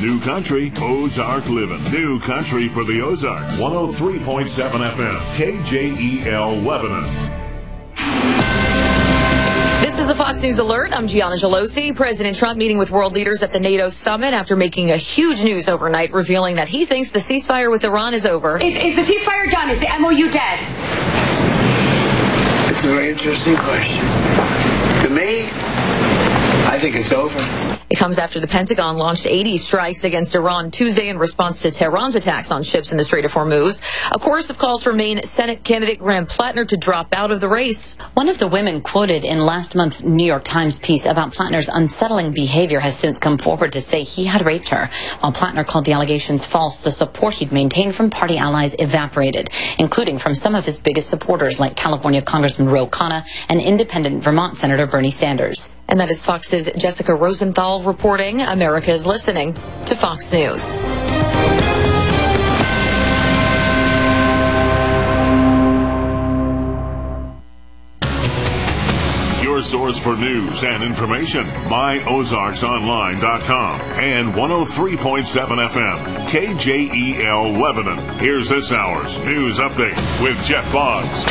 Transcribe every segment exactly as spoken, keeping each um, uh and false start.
New Country, Ozark Living. New Country for the Ozarks. one oh three point seven F M, K J E L Lebanon. This is a Fox News Alert. I'm Gianna Gelosi. President Trump meeting with world leaders at the NATO summit after making a huge news overnight, revealing that he thinks the ceasefire with Iran is over. Is, is the ceasefire done? Is the M O U dead? It's a very interesting question. To me, I think it's over. It comes after the Pentagon launched eighty strikes against Iran Tuesday in response to Tehran's attacks on ships in the Strait of Hormuz. A chorus of calls for Maine Senate candidate Graham Plattner to drop out of the race. One of the women quoted in last month's New York Times piece about Plattner's unsettling behavior has since come forward to say he had raped her. While Plattner called the allegations false, the support he'd maintained from party allies evaporated, including from some of his biggest supporters like California Congressman Ro Khanna and independent Vermont Senator Bernie Sanders. And that is Fox's Jessica Rosenthal reporting. America is listening to Fox News. Your source for news and information, my ozarks online dot com and one oh three point seven F M, K J E L Lebanon. Here's this hour's news update with Jeff Boggs.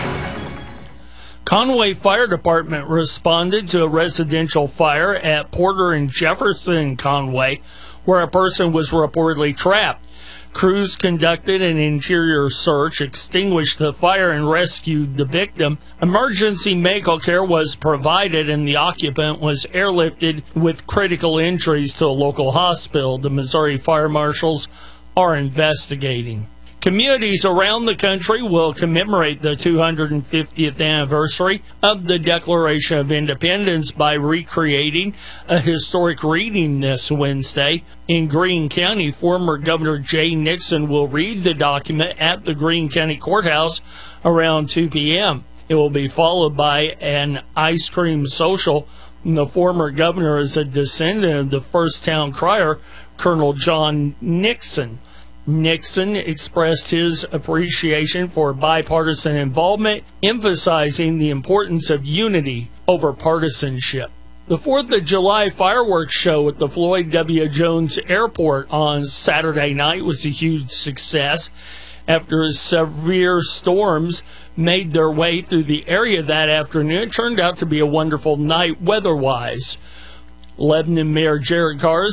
Conway Fire Department responded to a residential fire at Porter and Jefferson Conway, where a person was reportedly trapped. Crews conducted an interior search, extinguished the fire, and rescued the victim. Emergency medical care was provided, and the occupant was airlifted with critical injuries to a local hospital. The Missouri Fire Marshals are investigating. Communities around the country will commemorate the two hundred fiftieth anniversary of the Declaration of Independence by recreating a historic reading this Wednesday. In Greene County, former Governor Jay Nixon will read the document at the Greene County Courthouse around two p.m. It will be followed by an ice cream social. The former governor is a descendant of the first town crier, Colonel John Nixon. Nixon expressed his appreciation for bipartisan involvement, emphasizing the importance of unity over partisanship. The fourth of July fireworks show at the Floyd W. Jones Airport on Saturday night was a huge success after severe storms made their way through the area that afternoon. It turned out to be a wonderful night weather-wise. Lebanon Mayor Jared Carr